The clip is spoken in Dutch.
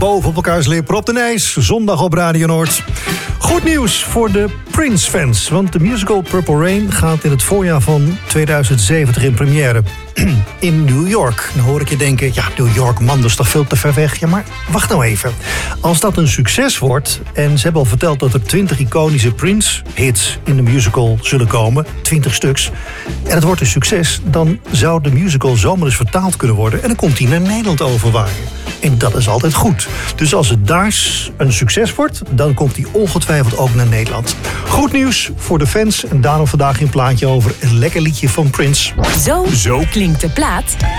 Boven op elkaars lippen op de Nijs, zondag op Radio Noord. Goed nieuws voor de Prince-fans, want de musical Purple Rain gaat in het voorjaar van 2070 in première. In New York. Dan hoor ik je denken, ja, New York, man, dat is toch veel te ver weg. Ja, maar wacht nou even. Als dat een succes wordt, en ze hebben al verteld dat er 20 iconische Prince-hits in de musical zullen komen, 20 stuks, en het wordt een succes, dan zou de musical zomaar eens vertaald kunnen worden en dan komt hij naar Nederland overwaaien. En dat is altijd goed. Dus als het daar een succes wordt, dan komt hij ongetwijfeld ook naar Nederland. Goed nieuws voor de fans en daarom vandaag een plaatje over een lekker liedje van Prince. Zo klinkt de plaat